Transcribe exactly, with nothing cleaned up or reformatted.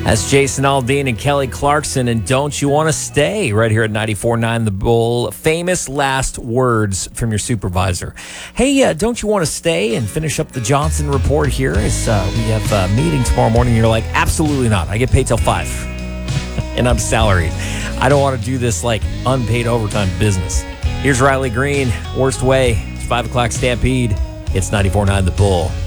That's Jason Aldean and Kelly Clarkson, and Don't You Want to Stay, right here at ninety-four point nine The Bull. Famous last words from your supervisor. Hey, uh, don't you want to stay and finish up the Johnson report here? As, uh, we have a meeting tomorrow morning. You're like, absolutely not. I get paid till five, and I'm salaried. I don't want to do this like unpaid overtime business. Here's Riley Green, Worst Way. It's five o'clock Stampede. It's ninety-four point nine The Bull.